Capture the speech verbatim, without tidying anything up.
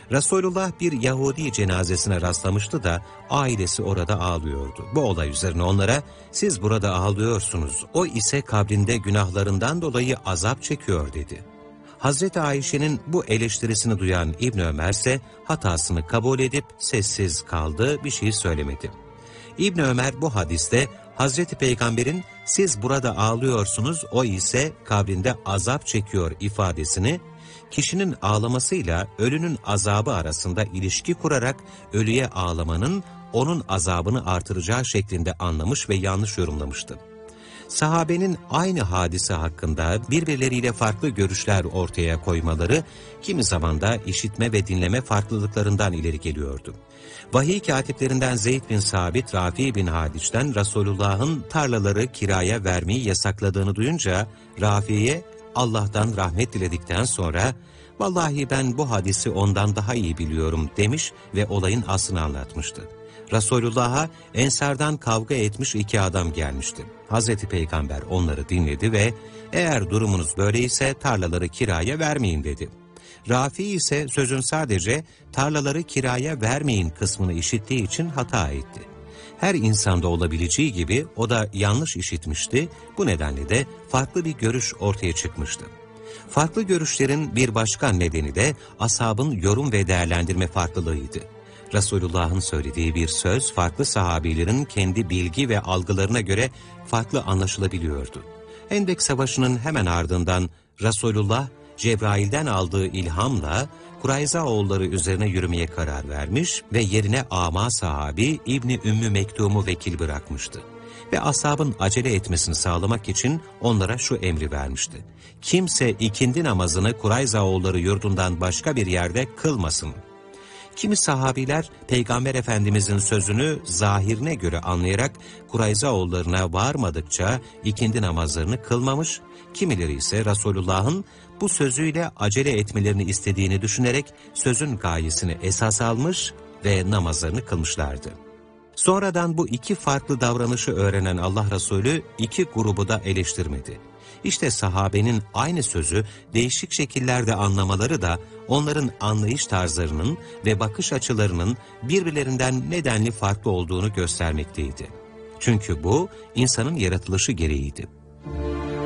Resulullah bir Yahudi cenazesine rastlamıştı da ailesi orada ağlıyordu. Bu olay üzerine onlara siz burada ağlıyorsunuz, o ise kabrinde günahlarından dolayı azap çekiyor dedi. Hazreti Ayşe'nin bu eleştirisini duyan İbn Ömer ise hatasını kabul edip sessiz kaldı, bir şey söylemedi. İbn Ömer bu hadiste Hazreti Peygamber'in siz burada ağlıyorsunuz, o ise kabrinde azap çekiyor ifadesini, kişinin ağlamasıyla ölünün azabı arasında ilişki kurarak ölüye ağlamanın onun azabını artıracağı şeklinde anlamış ve yanlış yorumlamıştı. Sahabenin aynı hadise hakkında birbirleriyle farklı görüşler ortaya koymaları, kimi zaman da işitme ve dinleme farklılıklarından ileri geliyordu. Vahiy katiplerinden Zeyd bin Sabit, Rafi bin Hadiç'ten Resulullah'ın tarlaları kiraya vermeyi yasakladığını duyunca, Rafi'ye Allah'tan rahmet diledikten sonra, vallahi ben bu hadisi ondan daha iyi biliyorum demiş ve olayın aslını anlatmıştı. Resulullah'a Ensar'dan kavga etmiş iki adam gelmişti. Hazreti Peygamber onları dinledi ve eğer durumunuz böyleyse tarlaları kiraya vermeyin dedi. Rafi ise sözün sadece tarlaları kiraya vermeyin kısmını işittiği için hata etti. Her insanda olabileceği gibi o da yanlış işitmişti, bu nedenle de farklı bir görüş ortaya çıkmıştı. Farklı görüşlerin bir başka nedeni de ashabın yorum ve değerlendirme farklılığıydı. Resulullah'ın söylediği bir söz farklı sahabilerin kendi bilgi ve algılarına göre farklı anlaşılabiliyordu. Hendek Savaşı'nın hemen ardından Resulullah Cebrail'den aldığı ilhamla Kurayza oğulları üzerine yürümeye karar vermiş ve yerine ama sahabi İbni Ümmü Mektum'u vekil bırakmıştı. Ve ashabın acele etmesini sağlamak için onlara şu emri vermişti. Kimse ikindi namazını Kurayza oğulları yurdundan başka bir yerde kılmasın. Kimi sahabiler Peygamber Efendimizin sözünü zahirine göre anlayarak Kurayza oğullarına varmadıkça ikindi namazlarını kılmamış, kimileri ise Resulullah'ın bu sözüyle acele etmelerini istediğini düşünerek sözün gayesini esas almış ve namazlarını kılmışlardı. Sonradan bu iki farklı davranışı öğrenen Allah Resulü iki grubu da eleştirmedi. İşte sahabenin aynı sözü değişik şekillerde anlamaları da onların anlayış tarzlarının ve bakış açılarının birbirlerinden nedenli farklı olduğunu göstermekteydi. Çünkü bu insanın yaratılışı gereğiydi.